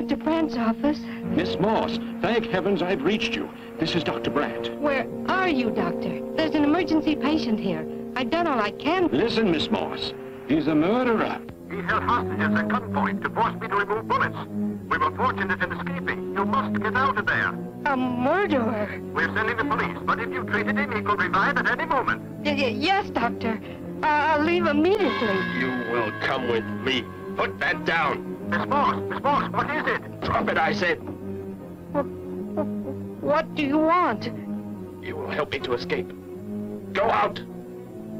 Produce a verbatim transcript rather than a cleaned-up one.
Doctor Brandt's office. Miss Moss, thank heavens I've reached you. This is Doctor Brandt. Where are you, Doctor? There's an emergency patient here. I've done all I can. Listen, Miss Moss. He's a murderer. He held hostages at gunpoint to force me to remove bullets. We were fortunate in escaping. You must get out of there. A murderer? We're sending the police, but if you treated him, he could revive at any moment. Y y yes, Doctor. Uh, I'll leave immediately. You will come with me. Put that down. Miss Moss, Miss Moss, what is it? Drop it, I said. What do you want? You will help me to escape. Go out.